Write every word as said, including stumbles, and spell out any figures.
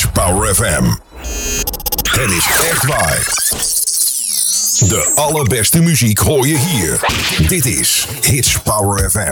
Hits Power F M. Het is echt waar. De allerbeste muziek hoor je hier. Dit is Hits Power F M.